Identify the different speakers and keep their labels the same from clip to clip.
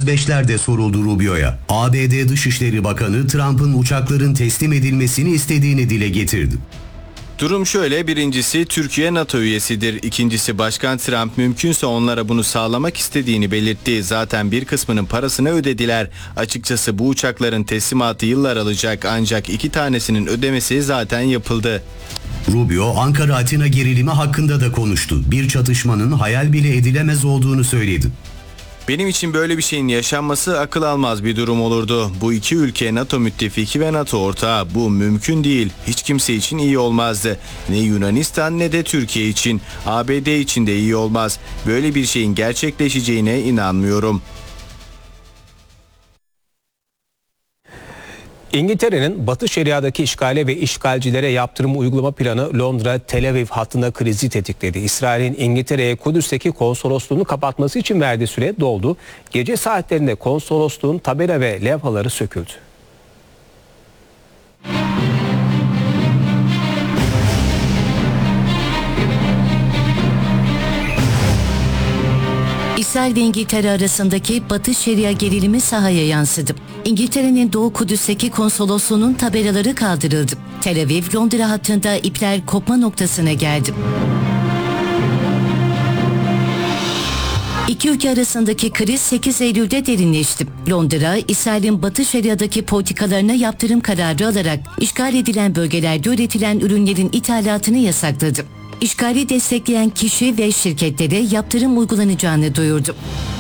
Speaker 1: F-35'ler de soruldu Rubio'ya. ABD Dışişleri Bakanı Trump'ın uçakların teslim edilmesini istediğini dile getirdi.
Speaker 2: Durum şöyle: birincisi, Türkiye NATO üyesidir. İkincisi, Başkan Trump mümkünse onlara bunu sağlamak istediğini belirtti. Zaten bir kısmının parasını ödediler. Açıkçası bu uçakların teslimatı yıllar alacak, ancak 2 tanesinin ödemesi zaten yapıldı.
Speaker 1: Rubio, Ankara-Atina gerilimi hakkında da konuştu. Bir çatışmanın hayal bile edilemez olduğunu söyledi.
Speaker 2: Benim için böyle bir şeyin yaşanması akıl almaz bir durum olurdu. Bu iki ülke NATO müttefiki ve NATO ortağı. Bu mümkün değil. Hiç kimse için iyi olmazdı. Ne Yunanistan ne de Türkiye için. ABD için de iyi olmaz. Böyle bir şeyin gerçekleşeceğine inanmıyorum.
Speaker 3: İngiltere'nin Batı Şeria'daki işgale ve işgalcilere yaptırım uygulama planı Londra-Tel Aviv hattında krizi tetikledi. İsrail'in İngiltere'ye Kudüs'teki konsolosluğunu kapatması için verdiği süre doldu. Gece saatlerinde konsolosluğun tabela ve levhaları söküldü.
Speaker 4: İsrail ve İngiltere arasındaki Batı Şeria gerilimi sahaya yansıdı. İngiltere'nin Doğu Kudüs'teki konsolosluğunun tabelaları kaldırıldı. Tel Aviv, Londra hattında ipler kopma noktasına geldi. İki ülke arasındaki kriz 8 Eylül'de derinleşti. Londra, İsrail'in Batı Şeria'daki politikalarına yaptırım kararı alarak işgal edilen bölgelerde üretilen ürünlerin ithalatını yasakladı. İşgali destekleyen kişi ve şirketlere yaptırım uygulanacağını duyurdu.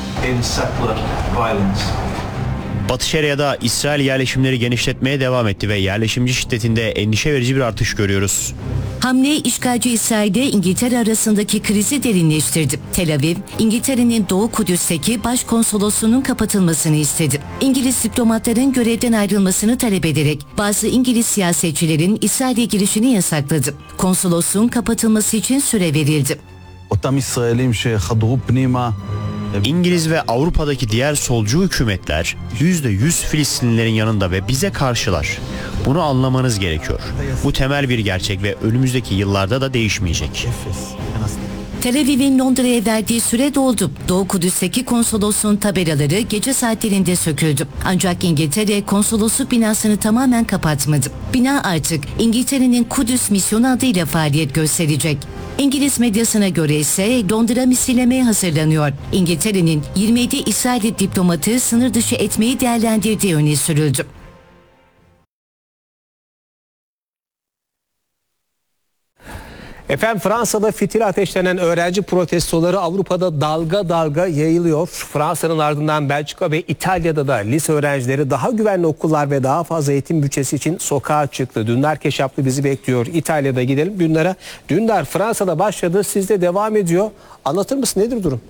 Speaker 5: Batı Şeria'da İsrail yerleşimleri genişletmeye devam etti ve yerleşimci şiddetinde endişe verici bir artış görüyoruz.
Speaker 4: Hamle işgalci İsrail'de İngiltere arasındaki krizi derinleştirdi. Tel Aviv, İngiltere'nin Doğu Kudüs'teki başkonsolosluğunun kapatılmasını istedi. İngiliz diplomatların görevden ayrılmasını talep ederek bazı İngiliz siyasetçilerin İsrail'e girişini yasakladı. Konsolosluğun kapatılması için süre verildi.
Speaker 5: İngiliz ve Avrupa'daki diğer solcu hükümetler %100 Filistinlilerin yanında ve bize karşılar. Bunu anlamanız gerekiyor. Bu temel bir gerçek ve önümüzdeki yıllarda da değişmeyecek.
Speaker 4: Tel Aviv'in Londra'ya verdiği süre doldu. Doğu Kudüs'teki konsolosluğun tabelaları gece saatlerinde söküldü. Ancak İngiltere konsolosluk binasını tamamen kapatmadı. Bina artık İngiltere'nin Kudüs misyonu adıyla faaliyet gösterecek. İngiliz medyasına göre ise Londra misillelemeye hazırlanıyor. İngiltere'nin 27 İsrail diplomatı sınır dışı etmeyi değerlendirdiği öne sürüldü.
Speaker 3: Efendim, Fransa'da fitil ateşlenen öğrenci protestoları Avrupa'da dalga dalga yayılıyor. Fransa'nın ardından Belçika ve İtalya'da da lise öğrencileri daha güvenli okullar ve daha fazla eğitim bütçesi için sokağa çıktı. Dündar Keşaplı bizi bekliyor. İtalya'da gidelim Dündar'a. Dündar, Fransa'da başladı, sizde devam ediyor. Anlatır mısın, nedir durum?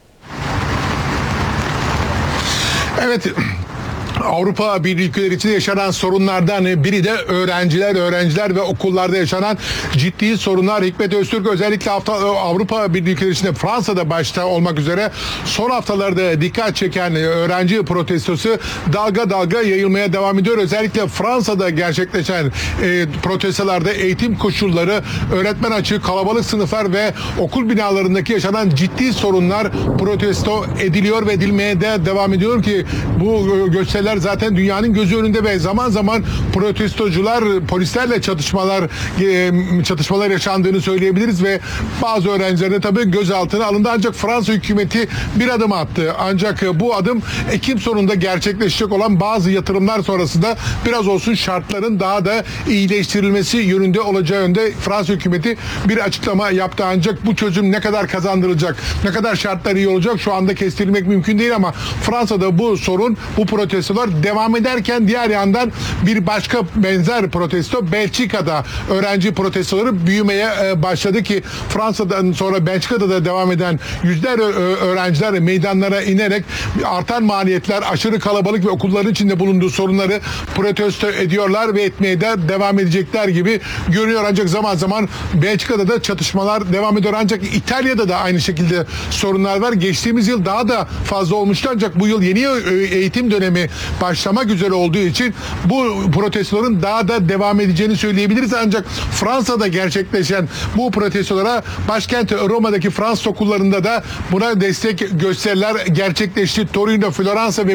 Speaker 6: Evet. Avrupa Birliği ülkeleri için yaşanan sorunlardan biri de öğrenciler ve okullarda yaşanan ciddi sorunlar. Hikmet Öztürk özellikle Avrupa Birliği ülkeleri içinde Fransa'da başta olmak üzere son haftalarda dikkat çeken öğrenci protestosu dalga dalga yayılmaya devam ediyor. Özellikle Fransa'da gerçekleşen protestolarda eğitim koşulları, öğretmen açığı, kalabalık sınıflar ve okul binalarındaki yaşanan ciddi sorunlar protesto ediliyor ve edilmeye de devam ediyor ki bu gösteriler zaten dünyanın gözü önünde ve zaman zaman protestocular polislerle çatışmalar yaşandığını söyleyebiliriz ve bazı öğrencilerin tabii gözaltına alındı. Ancak Fransa hükümeti bir adım attı. Ancak bu adım Ekim sonunda gerçekleşecek olan bazı yatırımlar sonrasında biraz olsun şartların daha da iyileştirilmesi yönünde olacağı yönde Fransa hükümeti bir açıklama yaptı. Ancak bu çözüm ne kadar kazandırılacak, ne kadar şartlar iyi olacak şu anda kestirmek mümkün değil ama Fransa'da bu sorun, bu protestolar devam ederken diğer yandan bir başka benzer protesto Belçika'da öğrenci protestoları büyümeye başladı ki Fransa'dan sonra Belçika'da da devam eden yüzler öğrenciler meydanlara inerek artan maliyetler, aşırı kalabalık ve okulların içinde bulunduğu sorunları protesto ediyorlar ve etmeye de devam edecekler gibi görünüyor. Ancak zaman zaman Belçika'da da çatışmalar devam ediyor. Ancak İtalya'da da aynı şekilde sorunlar var. Geçtiğimiz yıl daha da fazla olmuştu ancak bu yıl yeni eğitim dönemi başlamak üzere olduğu için bu protestoların daha da devam edeceğini söyleyebiliriz. Ancak Fransa'da gerçekleşen bu protestolara başkent Roma'daki Fransız okullarında da buna destek gösteriler gerçekleşti. Torino, Floransa ve